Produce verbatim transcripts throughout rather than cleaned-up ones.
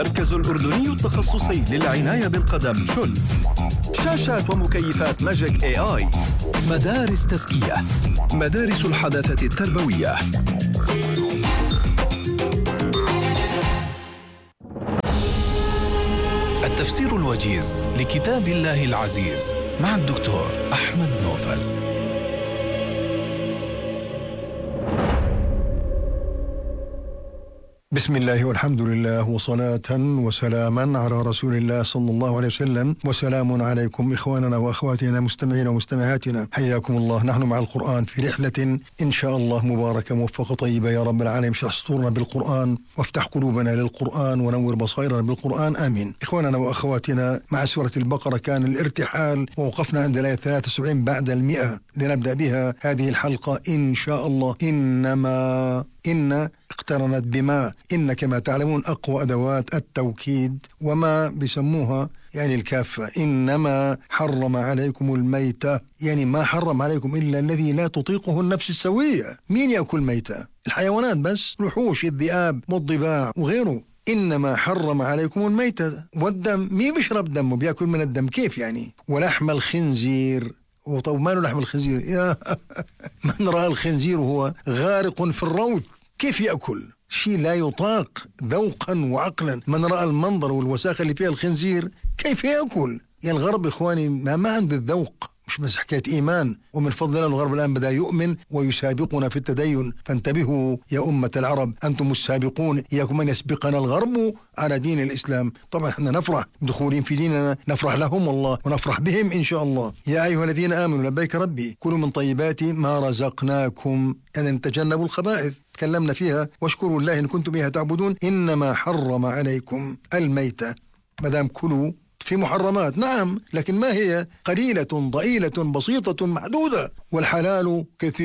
المركز الأردني التخصصي للعناية بالقدم شل. شاشات ومكيفات ماجيك اي اي. مدارس تزكية، مدارس الحداثة التربوية. التفسير الوجيز لكتاب الله العزيز مع الدكتور أحمد نوفل. بسم الله والحمد لله وصلاة وسلاما على رسول الله صلى الله عليه وسلم. وسلام عليكم إخواننا وأخواتنا مستمعين ومستمعاتنا، حياكم الله. نحن مع القرآن في رحلة إن شاء الله مباركة موفقة طيبة يا رب العالمين. اشرح صدورنا بالقرآن وافتح قلوبنا للقرآن ونور بصائرنا بالقرآن، آمين. إخواننا وأخواتنا، مع سورة البقرة كان الارتحال ووقفنا عند الآية ثلاثة وسبعين بعد المئة، لنبدأ بها هذه الحلقة إن شاء الله. إنما إن اقترنت بما، إن كما تعلمون أقوى أدوات التوكيد، وما بيسموها يعني الكافة. إنما حرم عليكم الميتة، يعني ما حرم عليكم إلا الذي لا تطيقه النفس السوية. مين يأكل ميتة؟ الحيوانات بس، الوحوش، الذئاب والضباع وغيره. إنما حرم عليكم الميتة والدم. مين بيشرب دمه؟ بيأكل من الدم، كيف يعني؟ ولحم الخنزير. وطب ما له لحم الخنزير؟ يا من رأى الخنزير وهو غارق في الروث كيف يأكل؟ شيء لا يطاق ذوقا وعقلا. من رأى المنظر والوساخة اللي فيها الخنزير كيف يأكل؟ يعني الغرب إخواني ما, ما عنده الذوق، مش بس حكاية إيمان. ومن فضل الله الغرب الآن بدأ يؤمن ويسابقنا في التدين. فانتبهوا يا أمة العرب، أنتم السابقون، إياكم أن يسبقنا الغرب على دين الإسلام. طبعا احنا نفرح دخولهم في ديننا، نفرح لهم والله ونفرح بهم إن شاء الله. يا أيها الذين آمنوا لبيك ربي كلوا من طيبات ما رزقناكم، أن تجنبوا الخبائث تكلمنا فيها، واشكروا الله إن كنتم بها تعبدون. إنما حرم عليكم الميتة. مدام كلوا في محرمات، نعم، لكن ما هي؟ قليلة ضئيلة بسيطة محدودة، والحلال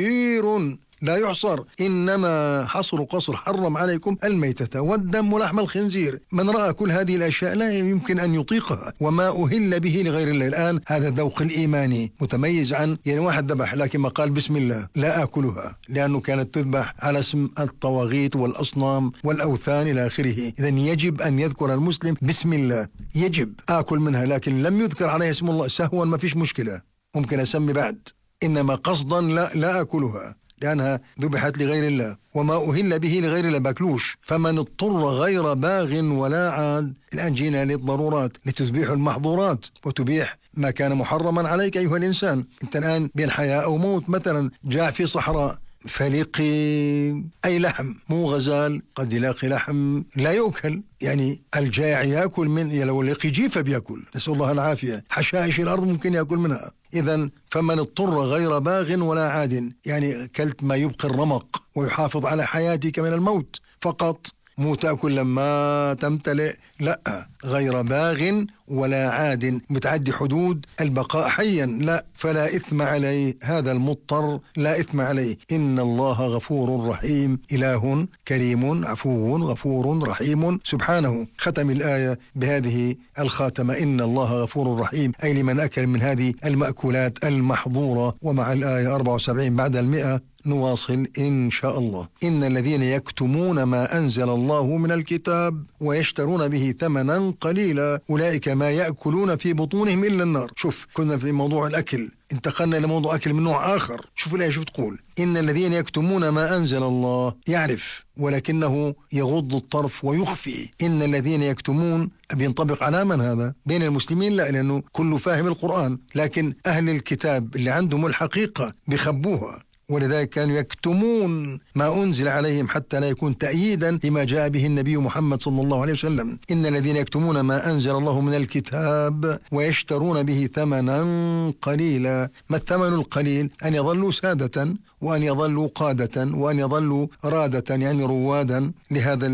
كثير لا يحصر. إنما حصر قصر حرم عليكم الميتة والدم ولحم الخنزير. من رأى كل هذه الأشياء لا يمكن أن يطيقها، وما أهل به لغير الله. الآن هذا الذوق الإيماني متميز عن يعني واحد ذبح لكن ما قال بسم الله لا آكلها، لأنه كانت تذبح على اسم الطواغيت والأصنام والأوثان إلى آخره. إذن يجب أن يذكر المسلم بسم الله، يجب آكل منها، لكن لم يذكر عليها اسم الله سهوا ما فيش مشكلة، ممكن أسمي بعد. إنما قصدا لا, لا آكلها لأنها ذبحت لغير الله، وما أهل به لغير الله باكلوش. فمن اضطر غير باغ ولا عاد. الآن جينا للضرورات لتذبيح المحظورات وتبيح ما كان محرما عليك أيها الإنسان. أنت الآن بين حياة أو موت، مثلا جاء في صحراء فلقي أي لحم، مو غزال، قد يلاقي لحم لا يؤكل، يعني الجائع يأكل من، لو لقي جيفة بيأكل، نسأل الله العافية. حشائش الأرض ممكن يأكل منها. إذن فمن اضطر غير باغ ولا عاد، يعني كلت ما يبقي الرمق ويحافظ على حياتك من الموت فقط، مو تأكل لما تمتلئ، لا، غير باغ ولا عاد، متعدي حدود البقاء حيا، لا، فلا إثم عليه. هذا المضطر لا إثم عليه. إن الله غفور رحيم، إله كريم عفو غفور رحيم سبحانه. ختم الآية بهذه الخاتمة، إن الله غفور رحيم، أي لمن أكل من هذه المأكولات المحظورة. ومع الآية أربعة وسبعين بعد المئة نواصل إن شاء الله. إن الذين يكتمون ما أنزل الله من الكتاب ويشترون به ثمنا قليلا أولئك ما يأكلون في بطونهم إلا النار. شوف، كنا في موضوع الأكل، انتقلنا لموضوع أكل من نوع آخر. شوف الآية شوف تقول، إن الذين يكتمون ما أنزل الله، يعرف ولكنه يغض الطرف ويخفي. إن الذين يكتمون بينطبق على من هذا؟ بين المسلمين لا، لأنه كله فاهم القرآن، لكن أهل الكتاب اللي عندهم الحقيقة بيخبوها، ولذلك كانوا يكتمون ما أنزل عليهم حتى لا يكون تأييدا لما جاء به النبي محمد صلى الله عليه وسلم. إن الذين يكتمون ما أنزل الله من الكتاب ويشترون به ثمنا قليلا. ما الثمن القليل؟ أن يظلوا سادة، وأن يظلوا قادة، وأن يظلوا رادة، يعني روادا لهذا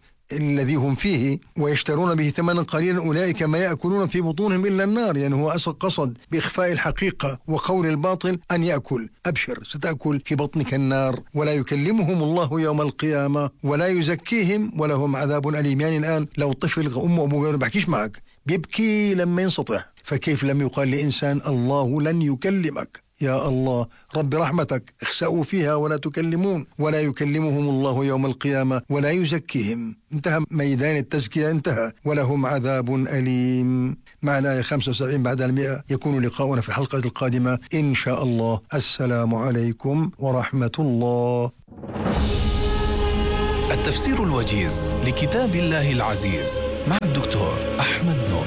الذي هم فيه. ويشترون به ثمنا قليلا أولئك ما يأكلون في بطونهم إلا النار. يعني هو قصد بإخفاء الحقيقة وقول الباطل أن يأكل. أبشر، ستأكل في بطنك النار، ولا يكلمهم الله يوم القيامة ولا يزكيهم ولهم عذاب أليم. يعني الآن لو طفل أمه وأبوه بحكيش معك، بيبكي لما ينسطح، فكيف لم يقال لإنسان الله لن يكلمك؟ يا الله رب رحمتك، اخسأوا فيها ولا تكلمون، ولا يكلمهم الله يوم القيامة ولا يزكيهم. انتهى ميدان التزكية، انتهى. ولهم عذاب أليم. مع الآية خمسة وسبعين بعد المئة. يكون لقاؤنا في الحلقة القادمة إن شاء الله. السلام عليكم ورحمة الله. التفسير الوجيز لكتاب الله العزيز مع الدكتور أحمد نور.